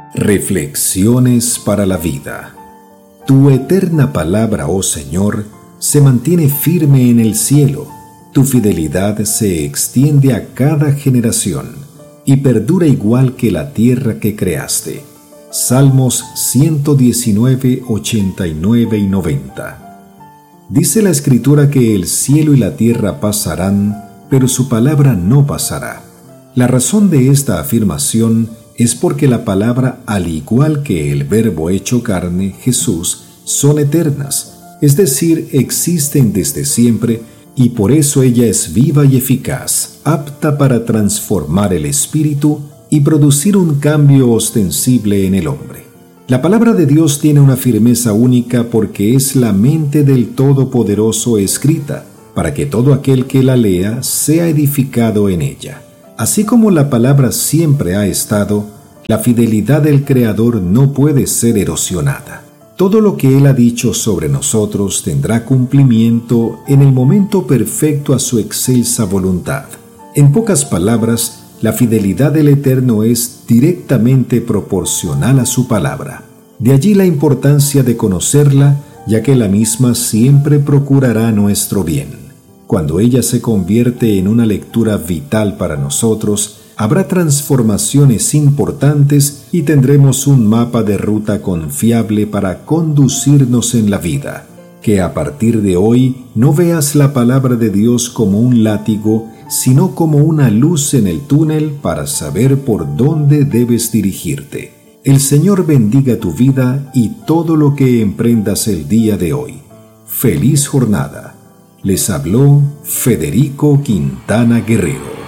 Reflexiones para la vida. Tu eterna palabra, oh Señor, se mantiene firme en el cielo. Tu fidelidad se extiende a cada generación y perdura igual que la tierra que creaste. Salmos 119, 89 y 90. Dice la Escritura que el cielo y la tierra pasarán, pero su palabra no pasará. La razón de esta afirmación es porque la palabra, al igual que el Verbo hecho carne, Jesús, son eternas, es decir, existen desde siempre, y por eso ella es viva y eficaz, apta para transformar el espíritu y producir un cambio ostensible en el hombre. La palabra de Dios tiene una firmeza única porque es la mente del Todopoderoso escrita, para que todo aquel que la lea sea edificado en ella. Así como la palabra siempre ha estado, la fidelidad del Creador no puede ser erosionada. Todo lo que Él ha dicho sobre nosotros tendrá cumplimiento en el momento perfecto a su excelsa voluntad. En pocas palabras, la fidelidad del Eterno es directamente proporcional a su palabra. De allí la importancia de conocerla, ya que la misma siempre procurará nuestro bien. Cuando ella se convierte en una lectura vital para nosotros, habrá transformaciones importantes y tendremos un mapa de ruta confiable para conducirnos en la vida. Que a partir de hoy no veas la palabra de Dios como un látigo, sino como una luz en el túnel para saber por dónde debes dirigirte. El Señor bendiga tu vida y todo lo que emprendas el día de hoy. ¡Feliz jornada! Les habló Federico Quintana Guerrero.